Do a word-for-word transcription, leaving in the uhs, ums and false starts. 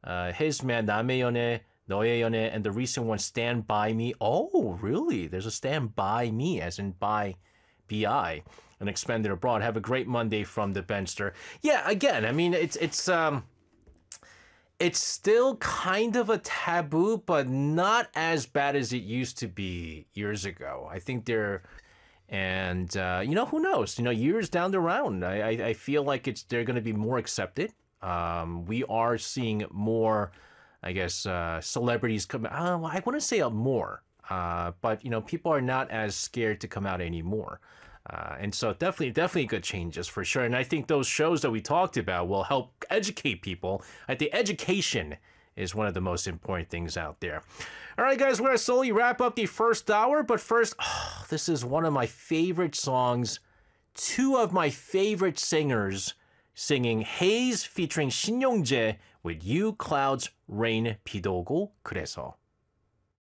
Uh, his man, 남의 연애, 너의 연애, and the recent one, Stand By Me. Oh, really? There's a Stand By Me, as in by B I, and Expanded Abroad. Have a great Monday from the Benster. Yeah, again, I mean, it's, it's, um, it's still kind of a taboo, but not as bad as it used to be years ago. I think they're, and uh, you know, who knows? You know, years down the road, I, I, I feel like it's they're going to be more accepted. Um, we are seeing more, I guess, uh, celebrities come. Uh, I wouldn't say more, uh, but you know, people are not as scared to come out anymore. Uh, and so definitely, definitely good changes for sure. And I think those shows that we talked about will help educate people. I think education is one of the most important things out there. All right, guys, we're going to slowly wrap up the first hour. But first, oh, this is one of my favorite songs. Two of my favorite singers singing Haze featuring 신용재 with You, Clouds, Rain, 비도 오고 그래서.